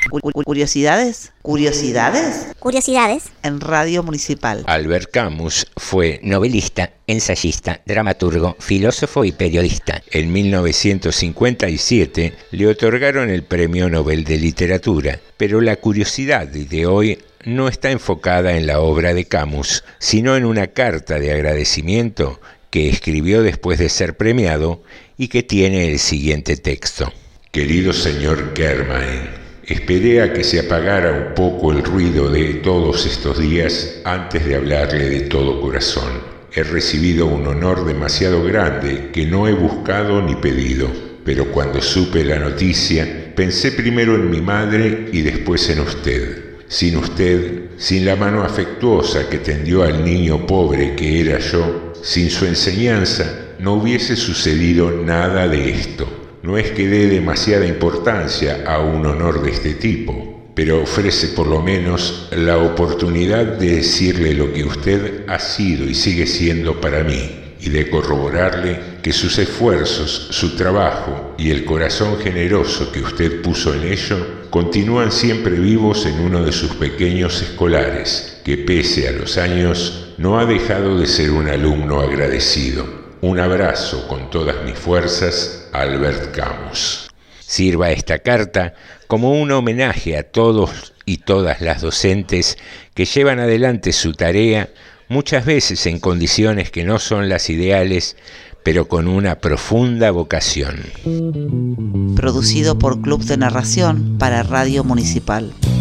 ¿Curiosidades? ¿Curiosidades? Curiosidades En Radio Municipal. Albert Camus fue novelista, ensayista, dramaturgo, filósofo y periodista. En 1957 le otorgaron el Premio Nobel de Literatura, pero la curiosidad de hoy no está enfocada en la obra de Camus, sino en una carta de agradecimiento que escribió después de ser premiado y que tiene el siguiente texto. Querido señor Kermain, esperé a que se apagara un poco el ruido de todos estos días antes de hablarle de todo corazón. He recibido un honor demasiado grande que no he buscado ni pedido, pero cuando supe la noticia, pensé primero en mi madre y después en usted. Sin usted, sin la mano afectuosa que tendió al niño pobre que era yo, sin su enseñanza, no hubiese sucedido nada de esto. No es que dé demasiada importancia a un honor de este tipo, pero ofrece por lo menos la oportunidad de decirle lo que usted ha sido y sigue siendo para mí, y de corroborarle que sus esfuerzos, su trabajo y el corazón generoso que usted puso en ello continúan siempre vivos en uno de sus pequeños escolares, que pese a los años no ha dejado de ser un alumno agradecido. Un abrazo con todas mis fuerzas, Albert Camus. Sirva esta carta como un homenaje a todos y todas las docentes que llevan adelante su tarea, muchas veces en condiciones que no son las ideales, pero con una profunda vocación. Producido por Club de Narración para Radio Municipal.